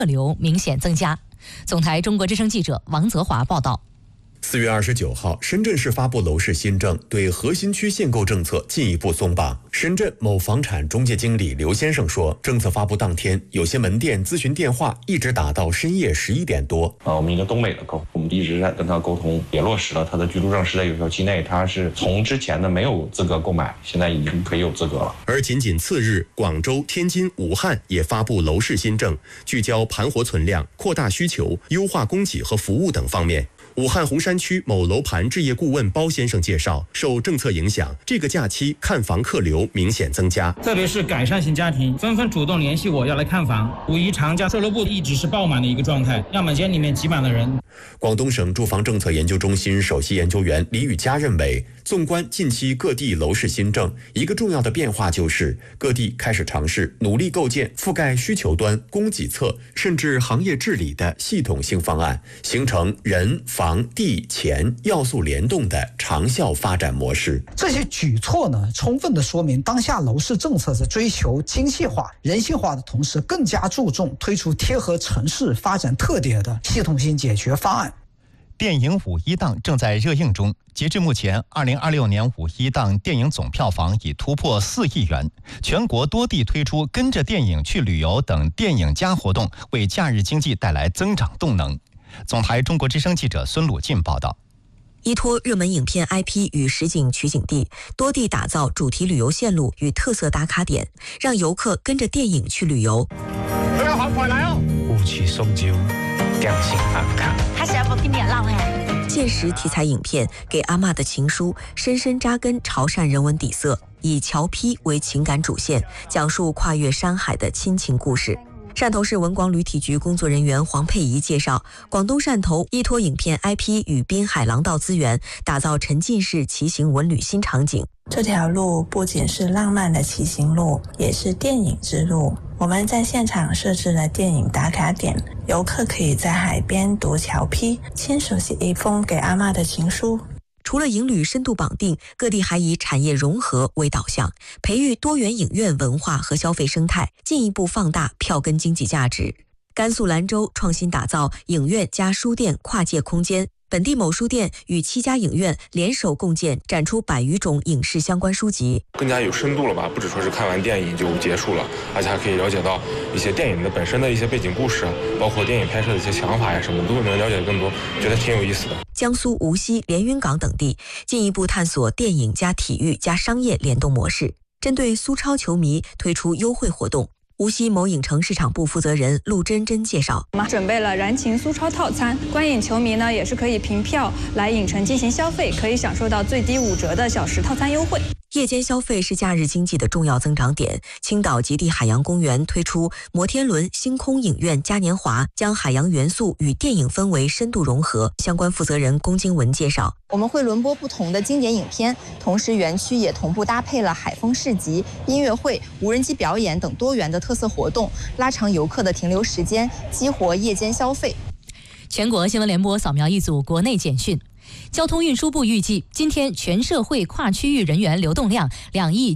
客流明显增加。总台中国之声记者王泽华报道。 4月29号，深圳市发布楼市新政，对核心区限购政策进一步松绑。深圳某房产中介经理刘先生说，政策发布当天，有些门店咨询电话一直打到深夜11点多。 我们一个东北的客户，我们一直在跟他沟通，也落实了他的居住证是在有效期内，他是从之前的没有资格购买，现在已经可以有资格了。 而仅次日，广州、天津、武汉也发布楼市新政，聚焦盘活存量、扩大需求、优化供给和服务等方面。武汉洪山区某楼盘置业顾问包先生介绍，受政策影响，这个假期看房客流明显增加， 特别是改善型家庭纷纷主动联系我要来看房。五一长假售楼部一直是爆满的一个状态，样板间里面挤满了人。 广东省住房政策研究中心首席研究员李宇佳认为，纵观近期各地楼市新政，一个重要的变化就是各地开始尝试努力构建覆盖需求端、供给侧甚至行业治理的系统性方案，形成人、房、地、钱要素联动的长效发展模式。 这些举措呢，充分的说明当下楼市政策在追求精细化、人性化的同时，更加注重推出贴合城市发展特点的系统性解决方案。 电影五一档正在热映中，截至目前，2026年五一档电影总票房已突破4亿元。全国多地推出跟着电影去旅游等电影加活动，为假日经济带来增长动能。总台中国之声记者孙鲁进报道。 依托热门影片 IP 与实景取景地，多地打造主题旅游线路与特色打卡点，让游客跟着电影去旅游。 佢有行快嚟哦！ 雾气送酒，更新安康。 他是要不听点浪哎。 现实题材影片《给阿嬷的情书》深深扎根潮汕人文底色，以侨批为情感主线，讲述跨越山海的亲情故事。汕头市文广旅体局工作人员黄佩仪介绍，广东汕头依托影片 IP 与滨海廊道资源，打造沉浸式骑行文旅新场景。 这条路不仅是浪漫的骑行路，也是电影之路。我们在现场设置了电影打卡点，游客可以在海边读侨批，亲手写一封给阿嬷的情书。 除了影旅深度绑定，各地还以产业融合为导向，培育多元影院文化和消费生态，进一步放大票根经济价值。甘肃兰州创新打造影院加书店跨界空间，本地某书店与7家影院联手共建，展出100余种影视相关书籍， 更加有深度了吧？不只说是看完电影就结束了，而且还可以了解到一些电影的本身的一些背景故事，包括电影拍摄的一些想法呀什么，都能了解更多，觉得挺有意思的。 江苏无锡、连云港等地进一步探索电影加体育加商业联动模式，针对苏超球迷推出优惠活动。无锡某影城市场部负责人陆真真介绍， 我们准备了燃情苏超套餐，观影球迷呢也是可以凭票来影城进行消费，可以享受到最低5折的小时套餐优惠。 夜间消费是假日经济的重要增长点。青岛极地海洋公园推出摩天轮星空影院嘉年华，将海洋元素与电影氛围深度融合。相关负责人龚金文介绍， 我们会轮播不同的经典影片，同时园区也同步搭配了海风市集、音乐会、无人机表演等多元的特色活动，拉长游客的停留时间，激活夜间消费。 全国新闻联播扫描一组国内简讯。交通运输部预计，今天全社会跨区域人员流动量2亿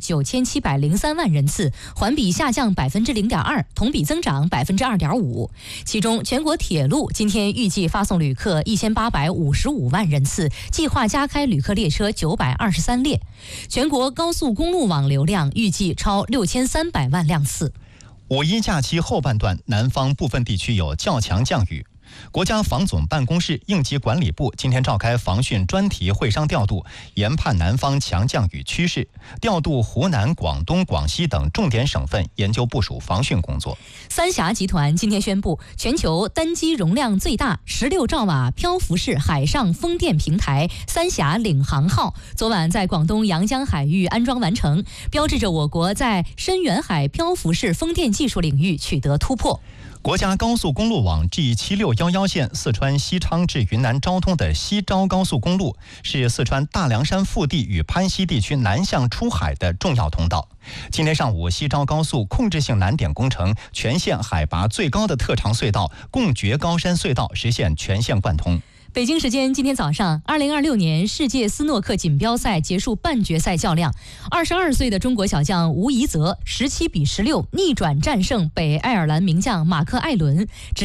9703万人次，环比下降0.2%，同比增长2.5%。其中，全国铁路今天预计发送旅客1855万人次，计划加开旅客列车923列。全国高速公路网流量预计超6300万辆次。 五一假期后半段，南方部分地区有较强降雨。国家防总办公室应急管理部今天召开防汛专题会商调度，研判南方强降雨趋势，调度湖南、广东、广西等重点省份研究部署防汛工作。 三峡集团今天宣布，全球单机容量最大16兆瓦漂浮式海上风电平台三峡领航号昨晚在广东阳江海域安装完成，标志着我国在深远海漂浮式风电技术领域取得突破。 国家高速公路网 G7611 线四川西昌至云南昭通的西昭高速公路，是四川大凉山腹地与潘西地区南向出海的重要通道。今天上午，西昭高速控制性难点工程全线海拔最高的特长隧道贡觉高山隧道实现全线贯通。 北京时间今天早上，2026年世界斯诺克锦标赛结束半决赛较量，22岁的中国小将吴怡泽17比16逆转战胜北爱尔兰名将马克·艾伦。